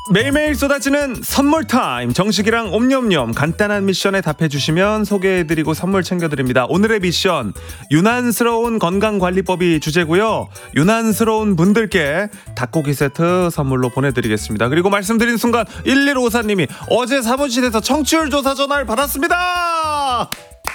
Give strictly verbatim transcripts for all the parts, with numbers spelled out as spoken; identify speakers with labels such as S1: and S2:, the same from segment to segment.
S1: 매일매일 쏟아지는 선물 타임. 정식이랑 옴념념 간단한 미션에 답해주시면 소개해드리고 선물 챙겨드립니다. 오늘의 미션, 유난스러운 건강관리법이 주제고요. 유난스러운 분들께 닭고기 세트 선물로 보내드리겠습니다. 그리고 말씀드린 순간 일일오사님이 어제 사무실에서 청취율 조사 전화를 받았습니다.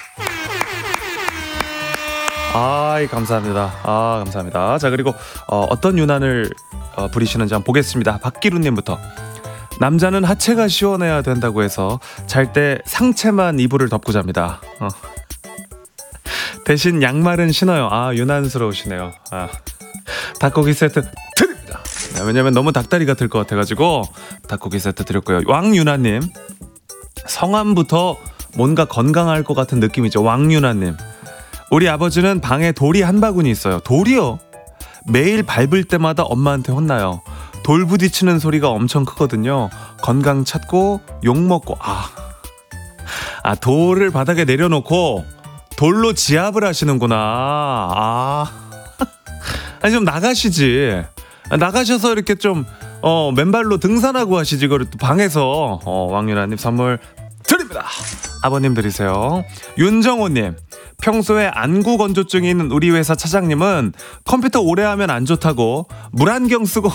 S1: 아이, 감사합니다. 아, 감사합니다. 자, 그리고 어, 어떤 유난을 어, 부리시는지 한번 보겠습니다. 박기루님부터. 남자는 하체가 시원해야 된다고 해서 잘 때 상체만 이불을 덮고 잡니다. 어. 대신 양말은 신어요. 아, 유난스러우시네요. 아. 닭고기 세트 드립니다. 왜냐면 너무 닭다리 같을 것 같아가지고 닭고기 세트 드렸고요. 왕유나님, 성함부터 뭔가 건강할 것 같은 느낌이죠. 왕유나님, 우리 아버지는 방에 돌이 한 바구니 있어요. 돌이요? 매일 밟을 때마다 엄마한테 혼나요. 돌 부딪히는 소리가 엄청 크거든요. 건강 찾고 욕 먹고. 아, 아 돌을 바닥에 내려놓고 돌로 지압을 하시는구나. 아, 아니 좀 나가시지. 나가셔서 이렇게 좀 어, 맨발로 등산하고 하시지. 그걸 또 방에서. 어, 왕유라님 선물 드립니다. 아버님 드리세요. 윤정호님, 평소에 안구 건조증이 있는 우리 회사 차장님은 컴퓨터 오래 하면 안 좋다고 물안경 쓰고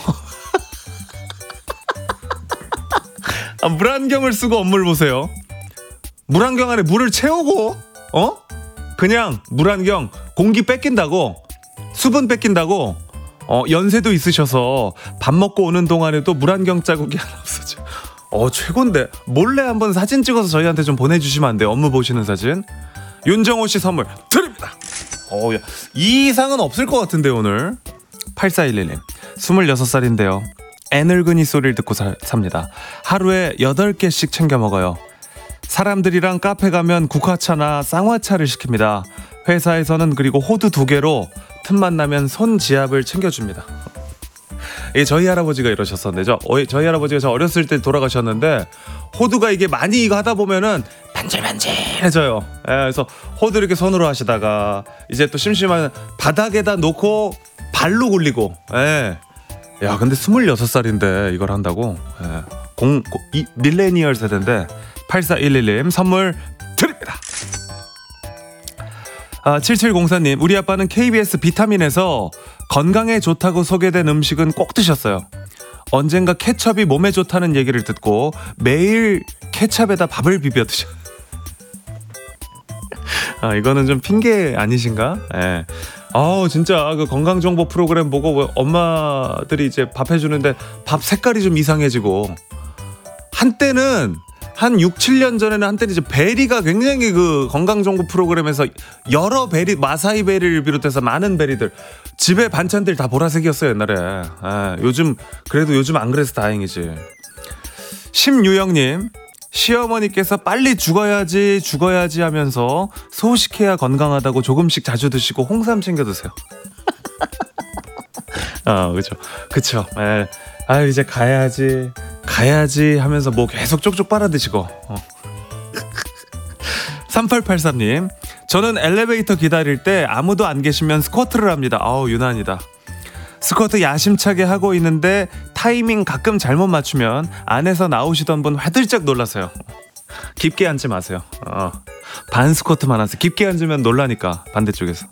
S1: 아, 물안경을 쓰고 업무를 보세요. 물안경 안에 물을 채우고 어? 그냥 물안경 공기 뺏긴다고, 수분 뺏긴다고. 어, 연세도 있으셔서 밥 먹고 오는 동안에도 물안경 자국이 하나 없어져. 어, 최고인데. 몰래 한번 사진 찍어서 저희한테 좀 보내주시면 안 돼요? 업무 보시는 사진. 윤정호 씨 선물 드립니다. 어, 야, 이 이상은 없을 것 같은데 오늘. 팔사일일님, 스물여섯 살인데요. 애늙은이 소리를 듣고 사, 삽니다. 하루에 여덟 개씩 챙겨 먹어요. 사람들이랑 카페 가면 국화차나 쌍화차를 시킵니다. 회사에서는 그리고 호두 두 개로 틈만 나면 손지압을 챙겨줍니다. 예, 저희 할아버지가 이러셨었는데, 저, 어, 저희 할아버지가 저 어렸을 때 돌아가셨는데, 호두가 이게 많이 이거 하다 보면은 반질반질해져요. 예, 그래서 호두 이렇게 손으로 하시다가 이제 또 심심하면 바닥에다 놓고 발로 굴리고. 예. 야, 근데 스물여섯 살인데 이걸 한다고? 예. 공, 고, 이, 밀레니얼 세대인데. 팔사일일님 선물 드립니다. 아, 칠칠공사님, 우리 아빠는 케이비에스 비타민에서 건강에 좋다고 소개된 음식은 꼭 드셨어요. 언젠가 케첩이 몸에 좋다는 얘기를 듣고 매일 케첩에다 밥을 비벼 드셔. 아, 이거는 좀 핑계 아니신가? 예. 아우, 진짜 그 건강 정보 프로그램 보고 엄마들이 이제 밥 해주는데 밥 색깔이 좀 이상해지고, 한때는 한 육, 칠 년 전에는 한때는 이제 베리가 굉장히 그 건강정보 프로그램에서 여러 베리, 마사이 베리를 비롯해서 많은 베리들, 집에 반찬들 다 보라색이었어요, 옛날에. 아, 요즘, 그래도 요즘 안 그래서 다행이지. 심유영님, 시어머니께서 빨리 죽어야지, 죽어야지 하면서 소식해야 건강하다고 조금씩 자주 드시고 홍삼 챙겨 드세요. 아, 그쵸. 그쵸. 예. 아, 이제 가야지. 가야지 하면서 뭐 계속 쪽쪽 빨아 드시고. 어. 삼팔팔삼님, 저는 엘리베이터 기다릴 때 아무도 안 계시면 스쿼트를 합니다. 아우, 유난이다. 스쿼트 야심차게 하고 있는데 타이밍 가끔 잘못 맞추면 안에서 나오시던 분 화들짝 놀라세요. 깊게 앉지 마세요. 어. 반 스쿼트만 하세요. 깊게 앉으면 놀라니까, 반대쪽에서.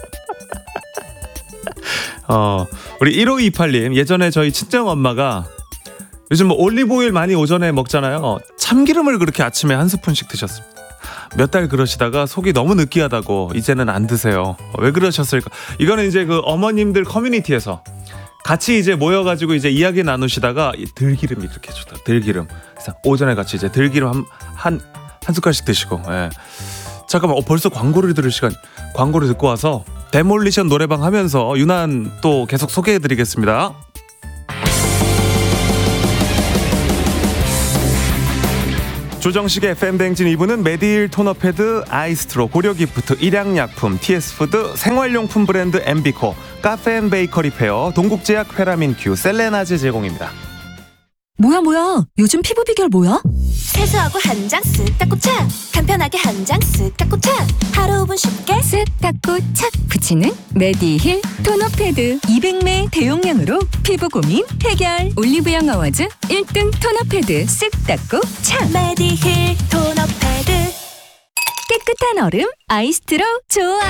S1: 어, 우리 일오이팔님, 예전에 저희 친정엄마가 요즘 뭐 올리브오일 많이 오전에 먹잖아요. 어, 참기름을 그렇게 아침에 한 스푼씩 드셨습니다. 몇 달 그러시다가 속이 너무 느끼하다고 이제는 안 드세요. 어, 왜 그러셨을까? 이거는 이제 그 어머님들 커뮤니티에서 같이 이제 모여가지고 이제 이야기 나누시다가 들기름이 그렇게 좋다. 들기름. 그래서 오전에 같이 이제 들기름 한, 한, 한 숟갈씩 드시고. 예. 잠깐만, 어, 벌써 광고를 들을 시간. 광고를 듣고 와서 데몰리션 노래방 하면서 유난 또 계속 소개해드리겠습니다. 조정식의 팬뱅진 이 부는 메디힐 토너 패드, 아이스트로, 고려기프트, 일양약품, 티에스푸드, 생활용품 브랜드 엠비코, 카페앤베이커리 페어, 동국제약 페라민큐, 셀레나즈 제공입니다.
S2: 뭐야 뭐야, 요즘 피부 비결 뭐야?
S3: 세수하고 한 장 쓱 닦고 착, 간편하게 한 장 쓱 닦고 착, 하루 오 분 쉽게
S2: 쓱 닦고 착 붙이는 메디힐 토너 패드. 이백 매 대용량으로 피부 고민 해결. 올리브영 어워즈 일 등 토너 패드 쓱 닦고 착.
S3: 메디힐 토너 패드.
S2: 깨끗한 얼음 아이스트로 좋아.